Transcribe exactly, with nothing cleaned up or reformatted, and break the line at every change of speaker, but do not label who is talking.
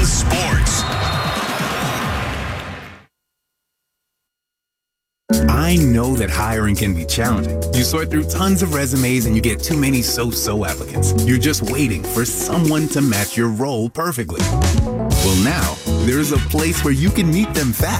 sports.
I know that hiring can be challenging. You sort through tons of resumes and you get too many so-so applicants. You're just waiting for someone to match your role perfectly. Well, now, there's a place where you can meet them fast.